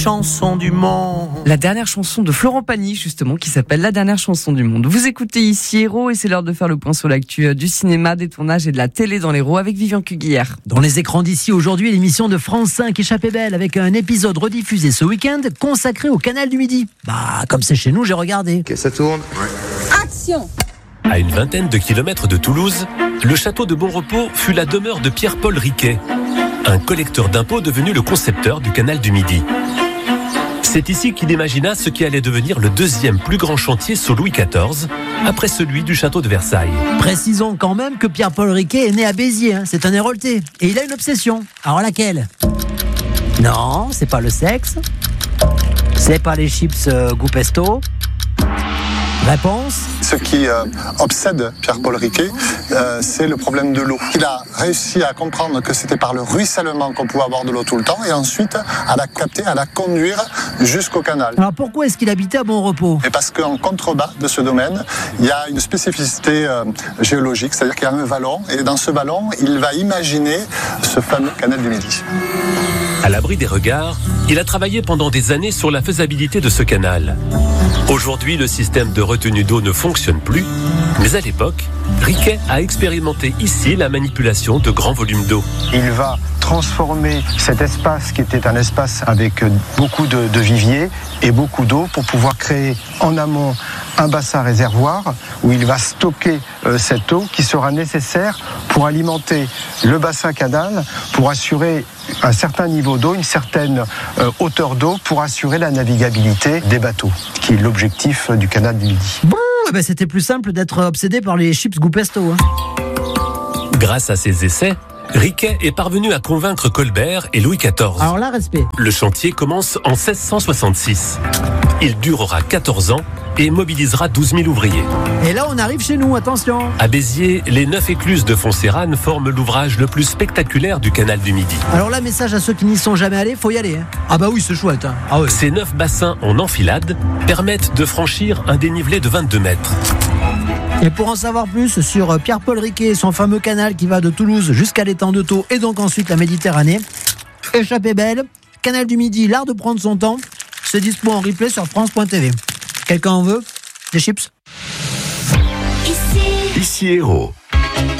Chanson du monde. La dernière chanson de Florent Pagny, justement, qui s'appelle La dernière chanson du monde. Vous écoutez ici Héros et c'est l'heure de faire le point sur l'actu du cinéma, des tournages et de la télé dans l'Hérault avec Vivian Cuguière. Dans les écrans d'ici aujourd'hui, l'émission de France 5 Échappée belle avec un épisode rediffusé ce week-end consacré au canal du Midi. Comme c'est chez nous, j'ai regardé. Ok, ça tourne. Action! À une vingtaine de kilomètres de Toulouse, le château de Bonrepos fut la demeure de Pierre-Paul Riquet, un collecteur d'impôts devenu le concepteur du canal du Midi. C'est ici qu'il imagina ce qui allait devenir le deuxième plus grand chantier sous Louis XIV, après celui du château de Versailles. Précisons quand même que Pierre-Paul Riquet est né à Béziers, c'est un Héraultais. Et il a une obsession. Alors laquelle? Non, c'est pas le sexe. C'est pas les chips goût pesto. Réponse? Ce qui obsède Pierre-Paul Riquet, c'est le problème de l'eau. Il a réussi à comprendre que c'était par le ruissellement qu'on pouvait avoir de l'eau tout le temps et ensuite à la capter, à la conduire jusqu'au canal. Alors pourquoi est-ce qu'il habitait à Bonrepos? Et parce qu'en contrebas de ce domaine, il y a une spécificité géologique, c'est-à-dire qu'il y a un vallon et dans ce vallon, il va imaginer ce fameux canal du Midi. À l'abri des regards, il a travaillé pendant des années sur la faisabilité de ce canal. Aujourd'hui, le système de retenue d'eau ne fonctionne plus, mais à l'époque, Riquet a expérimenté ici la manipulation de grands volumes d'eau. Il va transformer cet espace qui était un espace avec beaucoup de viviers et beaucoup d'eau pour pouvoir créer en amont un bassin réservoir où il va stocker cette eau qui sera nécessaire pour alimenter le bassin canal, pour assurer un certain niveau d'eau, une certaine hauteur d'eau pour assurer la navigabilité des bateaux, qui est l'objectif du canal du Midi. C'était plus simple d'être obsédé par les chips goût pesto. Grâce à ses essais, Riquet est parvenu à convaincre Colbert et Louis XIV. Alors là, respect. Le chantier commence en 1666. Il durera 14 ans et mobilisera 12 000 ouvriers. Et là, on arrive chez nous, attention. À Béziers, les 9 écluses de Foncérane forment l'ouvrage le plus spectaculaire du canal du Midi. Alors là, message à ceux qui n'y sont jamais allés, faut y aller. Ah bah oui, c'est chouette. Ah ouais. Ces 9 bassins en enfilade permettent de franchir un dénivelé de 22 mètres. Et pour en savoir plus sur Pierre-Paul Riquet et son fameux canal qui va de Toulouse jusqu'à l'étang de Thau et donc ensuite la Méditerranée, Échappée belle, canal du Midi, l'art de prendre son temps, c'est dispo en replay sur France.tv. Quelqu'un en veut? Des chips? Ici Héros.